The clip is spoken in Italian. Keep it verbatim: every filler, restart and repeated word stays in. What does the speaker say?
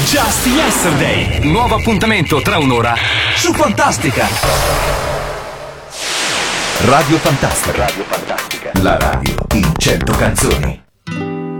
Just Yesterday. Nuovo appuntamento tra un'ora su Fantastica. Radio Fantastica. Radio Fantastica. La radio in cento canzoni.